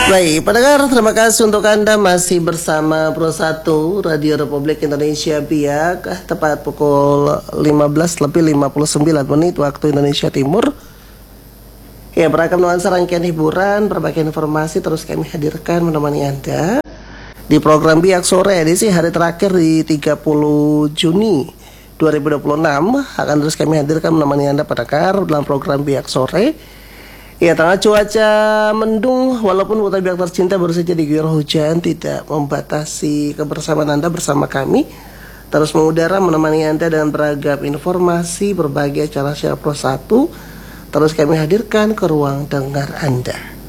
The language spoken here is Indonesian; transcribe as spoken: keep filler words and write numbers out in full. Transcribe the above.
Baik, pendengar, terima kasih untuk Anda masih bersama Pro satu Radio Republik Indonesia Biak. Tepat pukul lima belas lebih lima puluh sembilan menit waktu Indonesia Timur. Ya, beragam nuansa rangkaian hiburan, berbagai informasi terus kami hadirkan menemani Anda di program Biak Sore edisi hari terakhir di tiga puluh Juni dua ribu dua puluh enam. Akan terus kami hadirkan menemani Anda pendengar dalam program Biak Sore. Ya, tengah cuaca mendung, walaupun Kota Biak tercinta baru saja diguyur hujan, tidak membatasi kebersamaan Anda bersama kami. Terus mengudara menemani Anda dengan beragam informasi, berbagai acara secara Pro satu. Terus kami hadirkan ke ruang dengar Anda.